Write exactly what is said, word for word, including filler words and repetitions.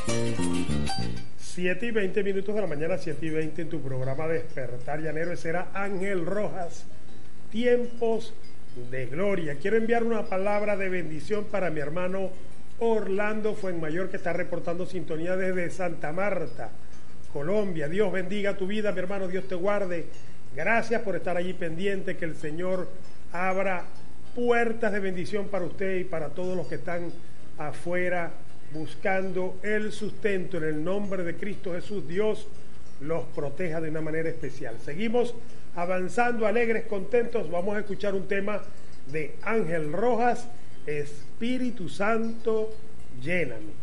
siete y veinte minutos de la mañana, siete y veinte en tu programa Despertar Llanero. Ese era Ángel Rojas, Tiempos de Gloria. Quiero enviar una palabra de bendición para mi hermano Orlando Fuenmayor, que está reportando sintonía desde Santa Marta, Colombia. Dios bendiga tu vida, mi hermano, Dios te guarde. Gracias por estar allí pendiente, que el Señor abra puertas de bendición para usted y para todos los que están afuera buscando el sustento. En el nombre de Cristo Jesús, Dios los proteja de una manera especial. Seguimos avanzando, alegres, contentos. Vamos a escuchar un tema de Ángel Rojas, Espíritu Santo, lléname.